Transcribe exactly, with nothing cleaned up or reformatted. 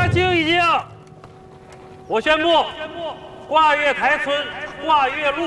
静一静！我宣布，挂月台村挂月路